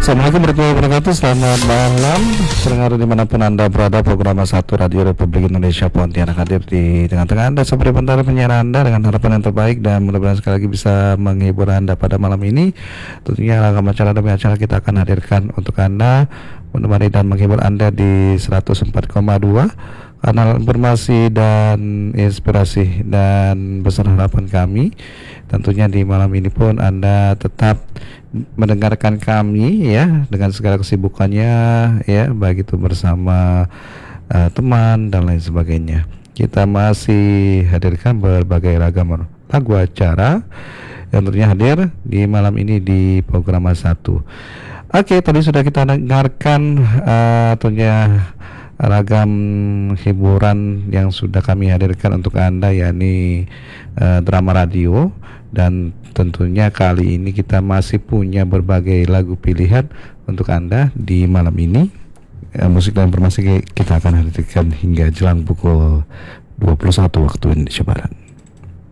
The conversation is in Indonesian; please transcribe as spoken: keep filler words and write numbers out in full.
Assalamualaikum warahmatullahi wabarakatuh. Selamat malam pendengar dimanapun Anda berada. Program satu Radio Republik Indonesia Pontianak hadir di tengah-tengah Anda seperti bentar penyiar Anda dengan harapan yang terbaik, dan mudah-mudahan sekali lagi bisa menghibur Anda pada malam ini. Tentunya ragam acara demi acara kita akan hadirkan untuk Anda, menemani dan menghibur Anda di seratus empat koma dua kanal informasi dan inspirasi dan besar harapan kami. Tentunya di malam ini pun Anda tetap mendengarkan kami ya, dengan segala kesibukannya ya, baik itu bersama uh, teman dan lain sebagainya. Kita masih hadirkan berbagai ragam lagu acara yang tentunya hadir di malam ini di program satu. Oke, tadi sudah kita dengarkan uh, tentunya ragam hiburan yang sudah kami hadirkan untuk Anda, yakni uh, drama radio. Dan tentunya kali ini kita masih punya berbagai lagu pilihan untuk Anda di malam ini. uh, Musik dan informasi kita akan hadirkan hingga jelang pukul dua puluh satu waktu Indonesia Barat.